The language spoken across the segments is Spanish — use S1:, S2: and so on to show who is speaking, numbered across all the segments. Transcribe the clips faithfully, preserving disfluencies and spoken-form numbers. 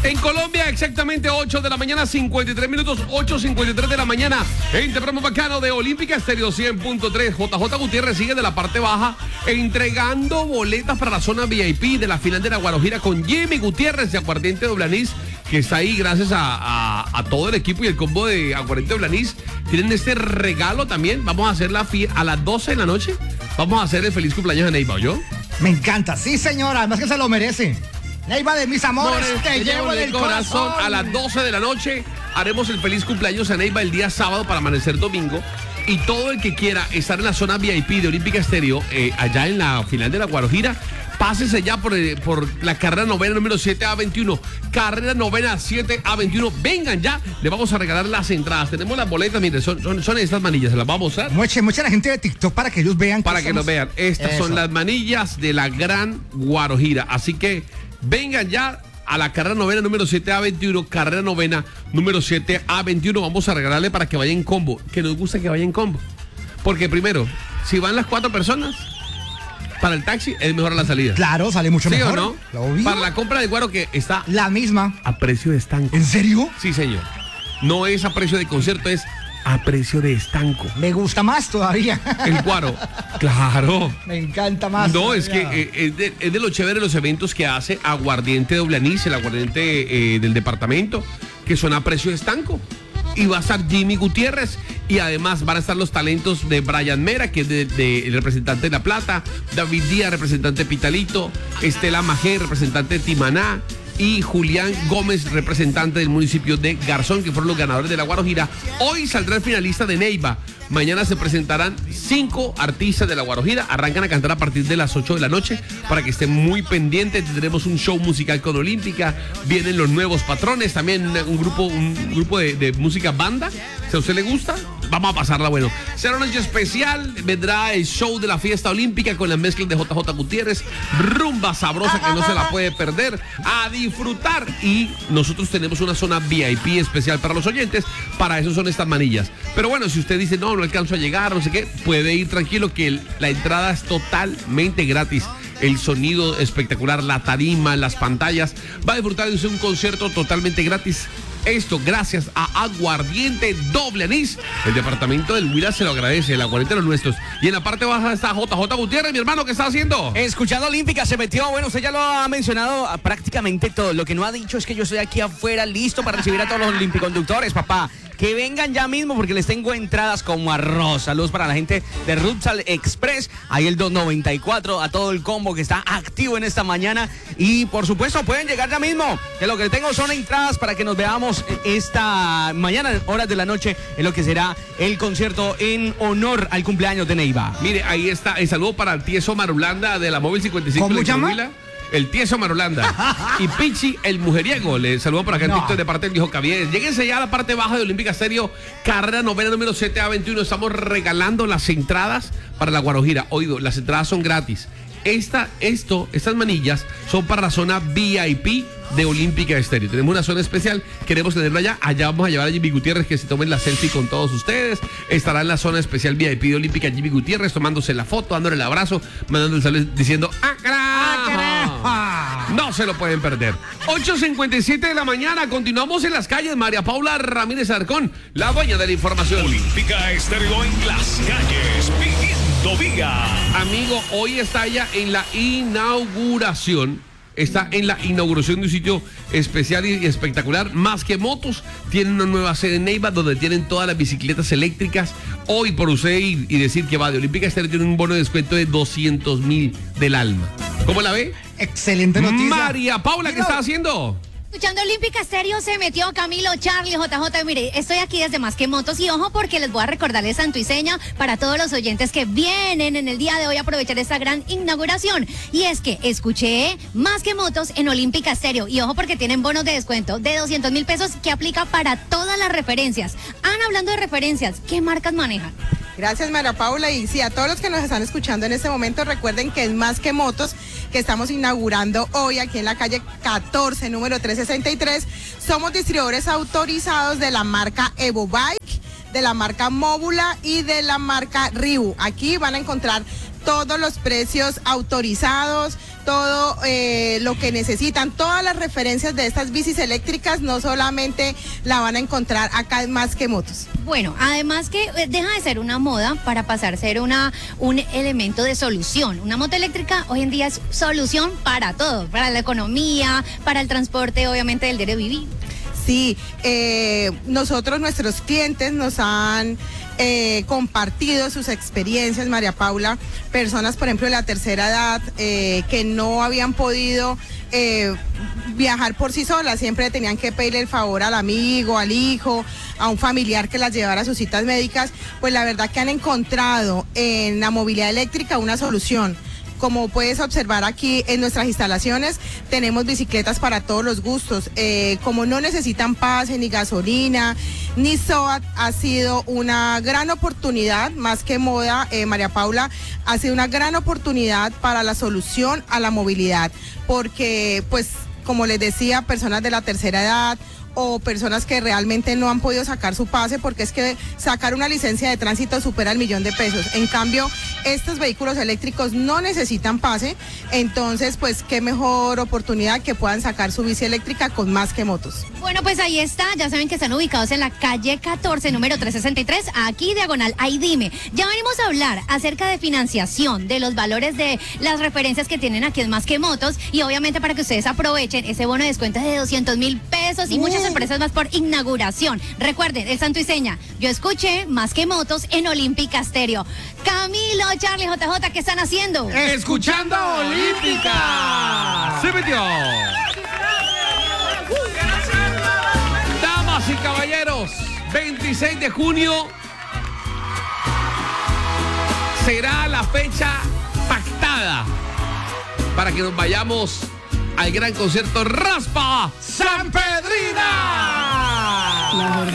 S1: En Colombia, exactamente ocho de la mañana, cincuenta y tres minutos, ocho cincuenta y tres de la mañana. En programa bacano de Olímpica Estéreo cien punto tres. J J Gutiérrez sigue de la parte baja entregando boletas para la zona V I P de la final de la Guarojira con Jimmy Gutiérrez de Aguardiente Doble Anís, que está ahí gracias a, a, a todo el equipo y el combo de Aguardiente Doble Anís. Tienen este regalo también. Vamos a hacer la fiesta a las doce de la noche. Vamos a hacer el feliz cumpleaños a Neiva, ¿yo?
S2: Me encanta, sí señora, además que se lo merece. Neiva de mis amores,
S1: Amores,
S2: te llevo en el corazón.
S1: A las doce de la noche haremos el feliz cumpleaños a Neiva el día sábado para amanecer domingo. Y todo el que quiera estar en la zona V I P de Olímpica Estéreo, eh, allá en la final de la Guarojira, pásese ya por, eh, por la carrera novena número siete A veintiuno. Carrera novena siete A veintiuno. Vengan ya, le vamos a regalar las entradas. Tenemos las boletas, miren, son, son, son estas manillas, se las vamos a usar.
S2: Mucha, mucha la gente de TikTok para que ellos vean.
S1: Para que, que nos vean. Estas Eso. son las manillas de la gran Guarojira. Así que vengan ya a la carrera novena número siete A veintiuno, carrera novena número siete A veintiuno. Vamos a regalarle para que vaya en combo, que nos gusta que vaya en combo. Porque primero, si van las cuatro personas, para el taxi es mejor la salida.
S2: Claro, sale mucho
S1: ¿Sí
S2: mejor.
S1: o no?
S2: Obvio.
S1: Para la compra de guaro que está
S2: la misma.
S1: A precio de estanco.
S2: ¿En serio?
S1: Sí, señor. No es a precio de concierto, es a precio de estanco.
S2: Me gusta más todavía.
S1: El guaro. Claro.
S2: Me encanta más.
S1: No,
S2: todavía.
S1: es que eh, es, de, es de lo chévere de los eventos que hace Aguardiente Doble Anís, el aguardiente eh, del departamento, que son a precio de estanco. Y va a estar Jimmy Gutiérrez. Y además van a estar los talentos de Brian Mera, que es de, de, el representante de La Plata, David Díaz, representante de Pitalito, Estela Majé, representante de Timaná, y Julián Gómez, representante del municipio de Garzón, que fueron los ganadores de la Guarojira. Hoy saldrá el finalista de Neiva. Mañana se presentarán cinco artistas de la Guarojira. Arrancan a cantar a partir de las ocho de la noche para que estén muy pendientes. Tendremos un show musical con Olímpica. Vienen los nuevos patrones. También un grupo, un grupo de, de música banda. Si a usted le gusta, vamos a pasarla bueno. Será una noche especial. Vendrá el show de la fiesta olímpica con la mezcla de J J Gutiérrez. Rumba sabrosa que no se la puede perder. A disfrutar. Y nosotros tenemos una zona V I P especial para los oyentes. Para eso son estas manillas. Pero bueno, si usted dice, no, no alcanzo a llegar, no sé qué, puede ir tranquilo que el, la entrada es totalmente gratis. El sonido espectacular, la tarima, las pantallas. Va a disfrutar de un concierto totalmente gratis. Esto gracias a Aguardiente Doble Anís. El departamento del Huila se lo agradece, el aguardiente de los nuestros. Y en la parte baja está J J Gutiérrez, mi hermano, ¿qué está haciendo?
S3: Escuchando Olímpica, se metió, bueno, usted ya lo ha mencionado prácticamente todo. Lo que no ha dicho es que yo estoy aquí afuera listo para recibir a todos los olimpiconductores, papá. Que vengan ya mismo porque les tengo entradas como arroz. Saludos para la gente de Rutsal Express. Ahí el dos noventa y cuatro, a todo el combo que está activo en esta mañana. Y por supuesto pueden llegar ya mismo. Que lo que tengo son entradas para que nos veamos esta mañana, horas de la noche, en lo que será el concierto en honor al cumpleaños de Neiva.
S1: Mire, ahí está. El saludo para el tieso Marulanda de la Móvil cincuenta y cinco.
S2: ¿Cómo llama?
S1: Huila. El tieso Marulanda. Y Pichi, el mujeriego. Le saludo para acá no. de parte del viejo Cavieres. Lléguense ya a la parte baja de Olímpica Estéreo, carrera novena número siete A veintiuno. Estamos regalando las entradas para la Guarojira. Oído, las entradas son gratis. Esta, esto, estas manillas son para la zona V I P de Olímpica Estéreo. Tenemos una zona especial, queremos tenerla allá. Allá vamos a llevar a Jimmy Gutiérrez que se tomen la selfie con todos ustedes. Estará en la zona especial V I P de Olímpica Jimmy Gutiérrez tomándose la foto, dándole el abrazo, mandando el saludo diciendo ¡ah, carajo! No se lo pueden perder. ocho cincuenta y siete de la mañana, continuamos en las calles. María Paula Ramírez Arcón, la dueña de la información.
S4: Olímpica Estéreo en las calles, viviendo vida.
S1: Amigo, hoy está ella en la inauguración. Está en la inauguración de un sitio especial y espectacular. Más que motos, tienen una nueva sede en Neiva donde tienen todas las bicicletas eléctricas. Hoy, por usted y, y decir que va de Olímpica Estéreo, tiene un bono de descuento de doscientos mil del alma. ¿Cómo la ve?
S2: Excelente noticia.
S1: María Paula, ¿qué está haciendo?
S5: Escuchando Olímpica Estéreo se metió Camilo, Charlie, J J. Mire, estoy aquí desde Más que Motos y ojo porque les voy a recordarles santo y seña para todos los oyentes que vienen en el día de hoy a aprovechar esta gran inauguración. Y es que escuché Más que Motos en Olímpica Estéreo y ojo porque tienen bonos de descuento de doscientos mil pesos que aplica para todas las referencias. Ana, hablando de referencias, ¿qué marcas manejan?
S6: Gracias, María Paula, y sí, a todos los que nos están escuchando en este momento, recuerden que es Más que Motos, que estamos inaugurando hoy aquí en la calle catorce, número trescientos sesenta y tres. Somos distribuidores autorizados de la marca Evo Bike, de la marca Móbula y de la marca Riu. Aquí van a encontrar todos los precios autorizados, todo eh, lo que necesitan, todas las referencias de estas bicis eléctricas, no solamente la van a encontrar acá en Más que Motos.
S5: Bueno, además que eh, deja de ser una moda para pasar a ser una, un elemento de solución. Una moto eléctrica hoy en día es solución para todo, para la economía, para el transporte, obviamente, del diario vivir.
S6: Sí, eh, nosotros, nuestros clientes nos han eh, compartido sus experiencias, María Paula, personas, por ejemplo, de la tercera edad eh, que no habían podido eh, viajar por sí solas, siempre tenían que pedirle el favor al amigo, al hijo, a un familiar que las llevara a sus citas médicas, pues la verdad que han encontrado en la movilidad eléctrica una solución. Como puedes observar aquí en nuestras instalaciones, tenemos bicicletas para todos los gustos. Eh, como no necesitan pase, ni gasolina, ni S O A T, ha sido una gran oportunidad, más que moda, eh, María Paula, ha sido una gran oportunidad para la solución a la movilidad. Porque, pues, como les decía, personas de la tercera edad, o personas que realmente no han podido sacar su pase, porque es que sacar una licencia de tránsito supera el millón de pesos. En cambio, estos vehículos eléctricos no necesitan pase, entonces pues qué mejor oportunidad que puedan sacar su bici eléctrica con Más que Motos.
S5: Bueno, pues ahí está, ya saben que están ubicados en la calle catorce, número trescientos sesenta y tres, aquí diagonal, ahí dime. Ya venimos a hablar acerca de financiación, de los valores de las referencias que tienen aquí en Más que Motos, y obviamente para que ustedes aprovechen ese bono de descuento de doscientos mil pesos y uh. muchas empresas más por inauguración. Recuerden, el santo y seña, yo escuché Más que Motos en Olímpica Estéreo. Camilo, Charlie, J J, ¿qué están haciendo?
S1: Escuchando Olímpica. Se metió. Damas y caballeros, veintiséis de junio será la fecha pactada para que nos vayamos al gran concierto Raspa San Pedrina.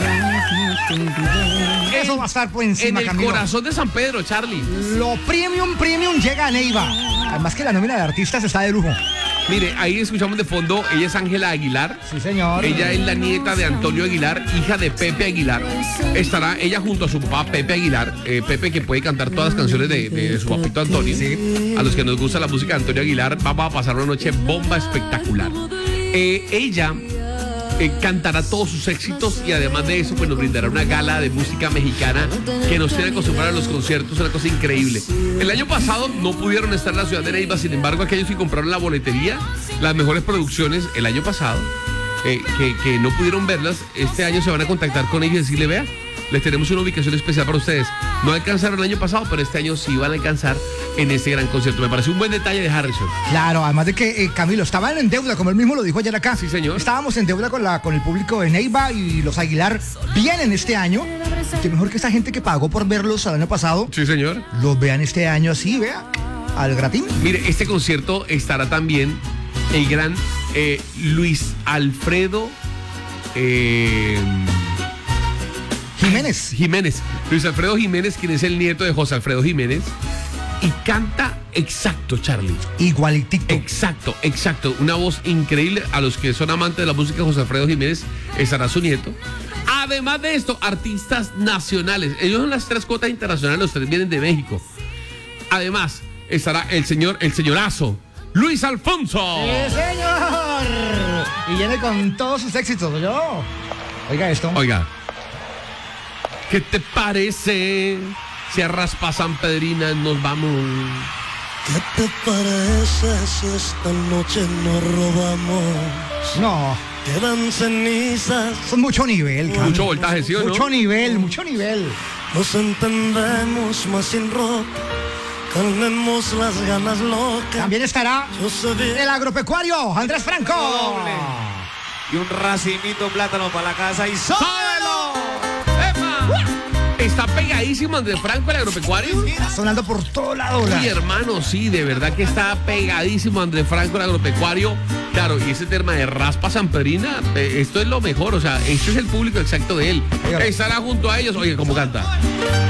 S2: Eso va a estar por encima,
S1: en el
S2: Camilo.
S1: corazón de San Pedro, Charlie.
S2: Lo premium, premium llega a Neiva. Además que la nómina de artistas está de lujo.
S1: Mire, ahí escuchamos de fondo, ella es Ángela Aguilar.
S2: Sí, señor.
S1: Ella es la nieta de Antonio Aguilar, hija de Pepe Aguilar. Estará ella junto a su papá, Pepe Aguilar. Eh, Pepe, que puede cantar todas las canciones de, de su papito Antonio.
S2: Sí.
S1: A los que nos gusta la música de Antonio Aguilar, vamos a pasar una noche bomba espectacular. Eh, ella eh, cantará todos sus éxitos y además de eso, pues nos brindará una gala de música mexicana que nos tiene acostumbrados a los conciertos, una cosa increíble. El año pasado no pudieron estar en la ciudad de Neiva, sin embargo, aquellos que compraron la boletería, las mejores producciones el año pasado, eh, que, que no pudieron verlas, este año se van a contactar con ellos y decirle, vea, les tenemos una ubicación especial para ustedes. No alcanzaron el año pasado, pero este año sí van a alcanzar en este gran concierto. Me parece un buen detalle de Harrison.
S2: Claro, además de que, eh, Camilo, estaban en deuda, como él mismo lo dijo ayer acá.
S1: Sí, señor.
S2: Estábamos en deuda con, la, con el público de Neiva y los Aguilar vienen este año. Que mejor que esta gente que pagó por verlos el año pasado,
S1: Sí, señor.
S2: los vean este año así, vea, al gratín.
S1: Mire, este concierto estará también el gran eh, Luis Alfredo eh,
S2: Jiménez.
S1: Jiménez. Luis Alfredo Jiménez, quien es el nieto de José Alfredo Jiménez. Y canta exacto, Charlie.
S2: Igualitito.
S1: Exacto, exacto. Una voz increíble. A los que son amantes de la música, José Alfredo Jiménez estará su nieto. Además de esto, artistas nacionales. Ellos son las tres cuotas internacionales, los tres vienen de México. Además, estará el señor, el señorazo, Luis Alfonso.
S2: ¡Sí, señor! Y viene con todos sus éxitos, ¿yo? Oiga esto.
S1: Oiga, ¿qué te parece si a Raspa San Pedrina nos vamos?
S7: ¿Qué te parece si esta noche nos robamos?
S2: No,
S7: Quedan cenizas,
S2: son mucho nivel, Cam.
S1: Mucho voltaje, ¿sí o no?
S2: Mucho nivel, mucho nivel.
S7: nos entendemos más sin rock. Calmemos las ganas locas.
S2: También estará
S7: Yo sé bien.
S2: el agropecuario, Andrés Franco.
S3: Doble. Y un racimito de plátano para la casa y
S1: ¡Sóbelo! ¡Epa! Está pegadísimo Andrés Franco, el agropecuario.
S2: Está sonando por todo lado.
S1: Uy,
S2: la-
S1: hermano, sí, de verdad que está pegadísimo Andrés Franco, el agropecuario. Claro, y ese tema de Raspa San Pedrina, eh, esto es lo mejor, o sea, este es el público exacto de él.
S2: Oiga.
S1: Estará junto a ellos, oye, ¿cómo canta?